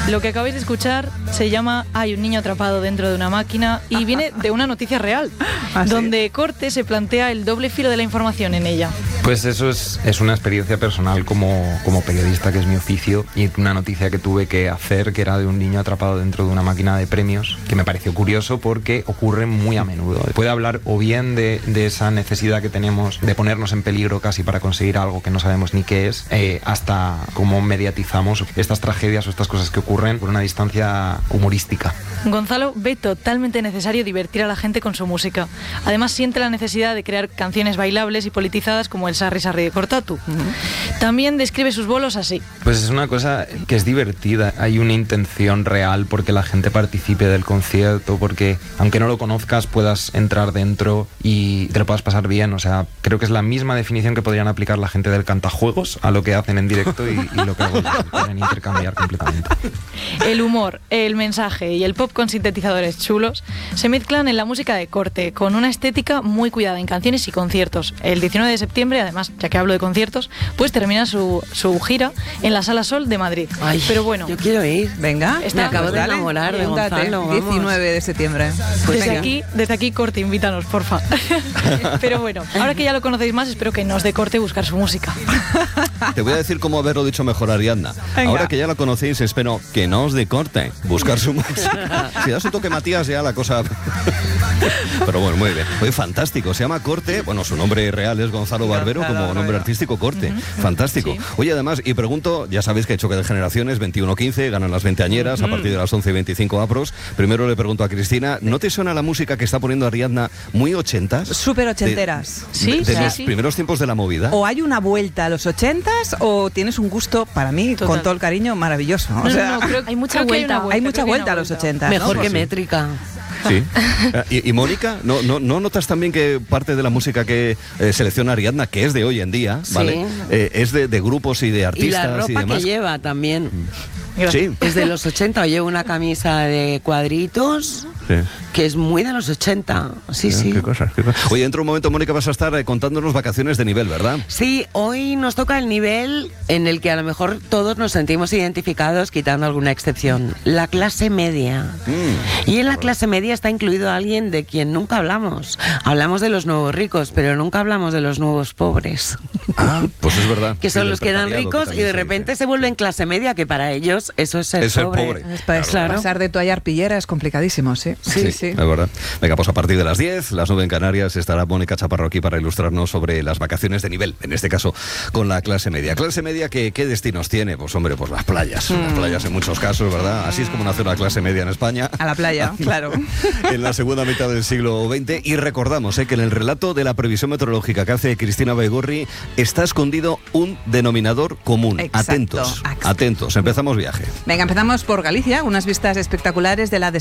Lo que acabáis de escuchar se llama Hay un niño atrapado dentro de una máquina y viene de una noticia real, donde Corte se plantea el doble filo de la información en ella. Pues eso es una experiencia personal como periodista, que es mi oficio, y una noticia que tuve que hacer, que era de un niño atrapado dentro de una máquina de premios, que me pareció curioso porque ocurre muy a menudo. Puede hablar o bien de esa necesidad que tenemos de ponernos en peligro casi para conseguir algo que no sabemos ni qué es, hasta cómo mediatizamos estas tragedias o estas cosas que ocurren por una distancia humorística. Gonzalo ve totalmente necesario divertir a la gente con su música. Además siente la necesidad de crear canciones bailables y politizadas como el Sarri Sarri de Cortatu. También describe sus bolos así. Pues es una cosa que es divertida. Hay una intención real porque la gente participe del concierto, porque aunque no lo conozcas puedas entrar dentro y te lo puedas pasar bien. O sea, creo que es la misma definición que podrían aplicar la gente del cantajuegos a lo que hacen en directo y lo que hago yo. Pueden intercambiar completamente. El humor, el mensaje y el pop con sintetizadores chulos se mezclan en la música de Corte, con una estética muy cuidada en canciones y conciertos. El 19 de septiembre, además, ya que hablo de conciertos, pues termina su gira en la Sala Sol de Madrid. Ay, pero bueno, yo quiero ir. Venga, me acabo de enamorar de Gonzalo. 19 de septiembre. Pues desde aquí, Corte, invítanos, porfa. Pero bueno, ahora que ya lo conocéis más, espero que no os dé corte buscar su música. Te voy a decir cómo haberlo dicho mejor, Ariadna. Venga. Ahora que ya la conocéis, espero que no os dé corte buscar su música. Si das un toque Matías, ya la cosa... Pero bueno, muy bien. Oye, fantástico. Se llama Corte. Bueno, su nombre real es Gonzalo Barbero, como nombre artístico, Corte. Fantástico. Sí. Oye, además, y pregunto, ya sabéis que hay choque de generaciones, 21-15, ganan las veinteañeras a partir de las 11:25 apros. Primero le pregunto a Cristina, ¿no te suena la música que está poniendo Ariadna muy ochentas? Súper ochenteras. De los primeros tiempos de la movida. O hay una vuelta a los 80s o tienes un gusto, para mí, con todo el cariño, maravilloso. O sea, creo hay mucha que vuelta. hay mucha vuelta a los 80s. Mejor ¿no? que Pues métrica. Sí. ¿Y Mónica? ¿No notas también que parte de la música que selecciona Ariadna, que es de hoy en día, ¿vale? Es de grupos y de artistas Y la ropa demás? que lleva también. Sí. Es de los 80. Lleva una camisa de cuadritos Sí. que es muy de los 80. Sí, sí. Qué cosas. Oye, dentro de un momento, Mónica, vas a estar contándonos vacaciones de nivel, ¿verdad? Sí, hoy nos toca el nivel en el que a lo mejor todos nos sentimos identificados, quitando alguna excepción. La clase media. Y en la clase media está incluido alguien de quien nunca hablamos. Hablamos de los nuevos ricos, pero nunca hablamos de los nuevos pobres. Ah, pues es verdad. Que son Sí, los que eran precariado, ricos que y de también se repente dice. se vuelven clase media, que para ellos eso es ser Es ser pobre. pobre. Claro. Pasar de toalla a arpillera es complicadísimo, sí. Sí, es verdad. Venga, pues a partir de las 10, las 9 en Canarias, estará Mónica Chaparro aquí para ilustrarnos sobre las vacaciones de nivel, en este caso con la clase media. Clase media, ¿qué destinos tiene? Pues hombre, pues las playas. Las playas en muchos casos, ¿verdad? Así es como nació la clase media en España. A la playa, claro. En la segunda mitad del siglo XX. Y recordamos que en el relato de la previsión meteorológica que hace Cristina Baigorri está escondido un denominador común. Exacto. Atentos, empezamos viaje. Venga, empezamos por Galicia, unas vistas espectaculares de la